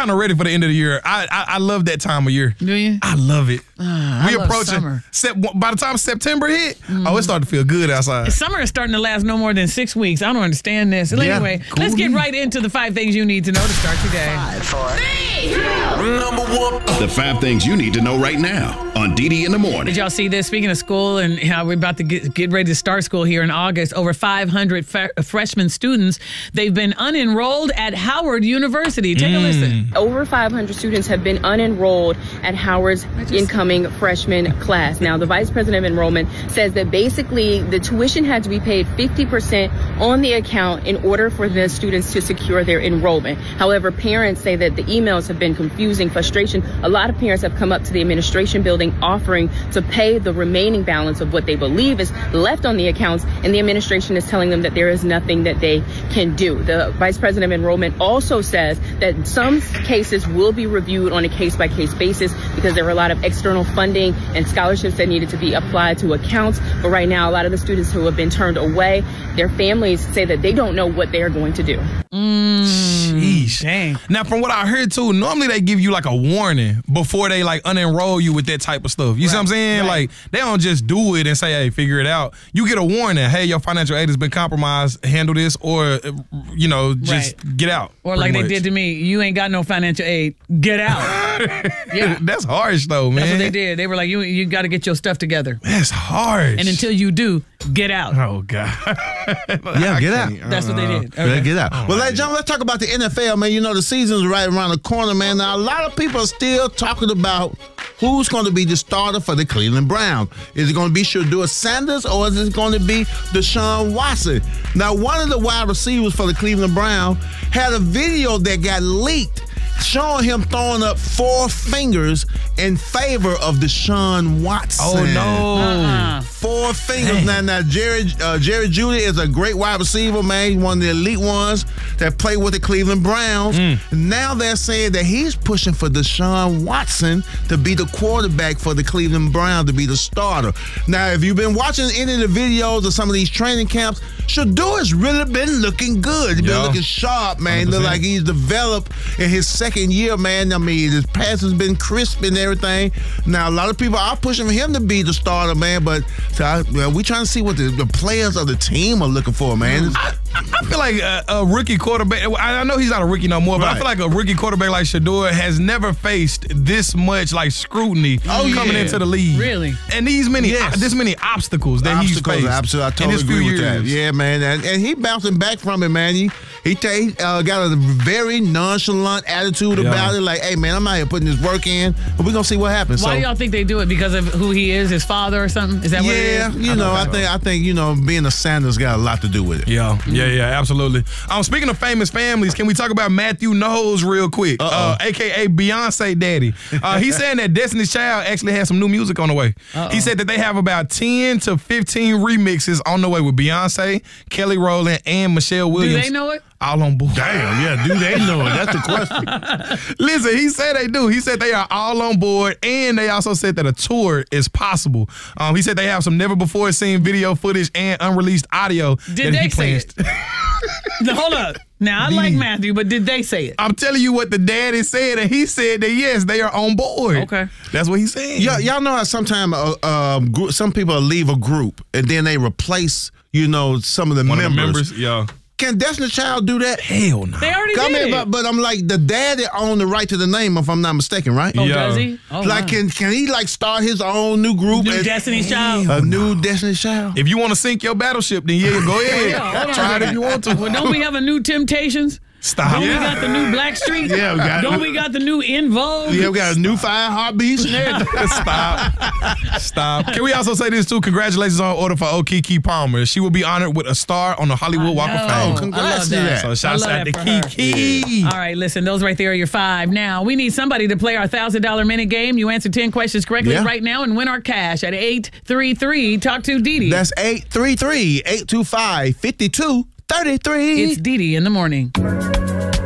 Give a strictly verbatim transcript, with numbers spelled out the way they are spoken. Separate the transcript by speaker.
Speaker 1: kind of ready for the end of the year. I, I I love that time of year.
Speaker 2: Do you?
Speaker 1: I love it.
Speaker 2: Uh,
Speaker 1: we
Speaker 2: I love
Speaker 1: approaching
Speaker 2: summer.
Speaker 1: Sep- by the time September hit, mm. oh, it started to feel good outside.
Speaker 2: Summer is starting to last no more than six weeks. I don't understand this.
Speaker 1: Yeah,
Speaker 2: anyway,
Speaker 1: cool.
Speaker 2: let's get right into the five things you need to know to start your day.
Speaker 3: Five, four, three, two, number one. The five things you need to know right now on D D in the Morning.
Speaker 2: Did y'all see this? Speaking of school and how we're about to get, get ready to start school here in August, over five hundred f- freshman students, they've been unenrolled at Howard University. Take mm. a listen.
Speaker 4: Over five hundred students have been unenrolled at Howard's incoming freshman class. Now, the vice president of enrollment says that basically the tuition had to be paid fifty percent on the account in order for the students to secure their enrollment. However, parents say that the emails have been confusing, frustration. A lot of parents have come up to the administration building offering to pay the remaining balance of what they believe is left on the accounts, and the administration is telling them that there is nothing that they can do. The vice president of enrollment also says that some cases will be reviewed on a case-by-case basis because there were a lot of external funding and scholarships that needed to be applied to accounts. But right now, a lot of the students who have been turned away, their families say that they don't know what they are going to do.
Speaker 2: Mm,
Speaker 1: Sheesh.
Speaker 2: Dang.
Speaker 1: Now, from what I heard too, normally they give you like a warning before they like unenroll you with that type of stuff. You
Speaker 2: right,
Speaker 1: see what I'm saying?
Speaker 2: Right.
Speaker 1: Like they don't just do it and say, "Hey, figure it out." You get a warning. Hey, your financial aid has been compromised. Handle this, or you know, just
Speaker 2: right.
Speaker 1: get out.
Speaker 2: Or like much. They did to me. You ain't got no financial aid. Get out. Yeah,
Speaker 1: that's harsh though, man.
Speaker 2: That's what they did. They were like, "You, you got to get your stuff together."
Speaker 1: That's harsh.
Speaker 2: And until you do, get out.
Speaker 1: Oh God.
Speaker 5: Yeah, get out.
Speaker 2: That's what they did. Okay.
Speaker 5: Yeah, get out.
Speaker 1: Oh,
Speaker 5: well, ladies and gentlemen, let's talk about the N F L, man. You know, the season's right around the corner, man. Now, a lot of people are still talking about who's going to be the starter for the Cleveland Browns. Is it going to be Shedeur Sanders or is it going to be Deshaun Watson? Now, one of the wide receivers for the Cleveland Browns had a video that got leaked showing him throwing up four fingers in favor of Deshaun Watson.
Speaker 1: Oh, no.
Speaker 2: Uh-uh.
Speaker 5: Four fingers. Now, now Jerry, uh, Jerry Jeudy is a great wide receiver, man. He's one of the elite ones that play with the Cleveland Browns. Mm. Now they're saying that he's pushing for Deshaun Watson to be the quarterback for the Cleveland Browns, to be the starter. Now, if you've been watching any of the videos of some of these training camps, Shedeur has really been looking good. He's been
Speaker 1: yeah.
Speaker 5: looking sharp, man. Look like he's developed in his second year, man. I mean, his pass has been crisp and everything. Now, a lot of people are pushing for him to be the starter, man, but so I, well, we trying to see what the, the players of the team are looking for, man.
Speaker 1: I, I feel like a, a rookie quarterback, I know he's not a rookie no more, but right. I feel like a rookie quarterback like Shedeur has never faced this much like scrutiny
Speaker 5: oh,
Speaker 1: coming
Speaker 5: yeah.
Speaker 1: into the league.
Speaker 2: Really?
Speaker 1: And these many,
Speaker 5: yes.
Speaker 1: this many obstacles that
Speaker 5: obstacles,
Speaker 1: he's faced.
Speaker 5: Absolutely, I totally
Speaker 1: in his
Speaker 5: agree
Speaker 1: few
Speaker 5: with
Speaker 1: years.
Speaker 5: that. Yeah, man, and, and he bouncing back from it, man. He he, he uh, got a very nonchalant attitude yeah. about it. Like, hey, man, I'm out here putting this work in, but we're gonna see what happens.
Speaker 2: Why
Speaker 5: so,
Speaker 2: do y'all think they do it? Because of who he is, his father or something? Is that
Speaker 5: yeah,
Speaker 2: what it is?
Speaker 5: you know, I think I think you know, being a Sanders got a lot to do with it.
Speaker 1: Yeah, yeah, yeah, absolutely. Um, speaking of famous families, can we talk about Matthew Knowles real quick? Uh, A K A Beyonce Daddy. Uh, he's saying that Destiny's Child actually has some new music on the way. Uh-oh. He said that they have about ten to fifteen remixes on the way with Beyonce, Kelly Rowland, and Michelle Williams.
Speaker 2: Do they know it?
Speaker 1: All on board.
Speaker 5: Damn, yeah, do they know it? That's the question.
Speaker 1: Listen, he said they do. He said they are all on board, and they also said that a tour is possible. Um, he said they have some never-before-seen video footage and unreleased audio.
Speaker 2: Did
Speaker 1: that
Speaker 2: they
Speaker 1: he
Speaker 2: say
Speaker 1: plans
Speaker 2: it? No, hold up. Now, I like Matthew, but did they say it?
Speaker 1: I'm telling you what the daddy said, and he said that, yes, they are on board.
Speaker 2: Okay.
Speaker 1: That's what he said.
Speaker 5: Yeah, y'all know how sometimes uh, uh, gr- some people leave a group, and then they replace, you know, some of the
Speaker 1: One
Speaker 5: members.
Speaker 1: Of the members, yeah.
Speaker 5: Can Destiny's Child do that?
Speaker 1: Hell no.
Speaker 2: They already
Speaker 5: Come
Speaker 2: did
Speaker 5: in, but, but I'm like, the daddy owned the right to the name, if I'm not mistaken, right?
Speaker 2: Oh,
Speaker 1: yeah.
Speaker 2: does he? Oh,
Speaker 5: like,
Speaker 2: wow.
Speaker 5: can can he like start his own new group?
Speaker 2: New
Speaker 5: and,
Speaker 2: Destiny's Child?
Speaker 5: A new Destiny's Child?
Speaker 1: If you want to sink your battleship, then yeah, go ahead.
Speaker 2: Yeah, hold on
Speaker 1: Try
Speaker 2: a
Speaker 1: it if
Speaker 2: second.
Speaker 1: you want to.
Speaker 2: Well, don't we have a new Temptations?
Speaker 1: Stop.
Speaker 2: Don't
Speaker 1: Yeah.
Speaker 2: we got the new Blackstreet?
Speaker 5: Yeah, we got
Speaker 2: Don't
Speaker 5: it.
Speaker 2: we got the new In Vogue?
Speaker 5: Yeah, we got a new Five Heartbeats.
Speaker 1: Stop. Stop. Can we also say this, too? Congratulations on order for Okiki Palmer. She will be honored with a star on the Hollywood Walk of
Speaker 2: know.
Speaker 1: Fame.
Speaker 5: Oh, congrats
Speaker 2: I love
Speaker 5: to
Speaker 2: that.
Speaker 5: that.
Speaker 1: So shouts
Speaker 2: I love
Speaker 1: out to
Speaker 2: that for
Speaker 1: Kiki.
Speaker 2: All right, listen, those right there are your five. Now, we need somebody to play our one thousand dollars minute game. You answer ten questions correctly
Speaker 5: Yeah.
Speaker 2: right now and win our cash at eight three three. Talk to Dee Dee.
Speaker 5: That's eight three three, eight two five, five two three three.
Speaker 2: It's Dee Dee in the morning.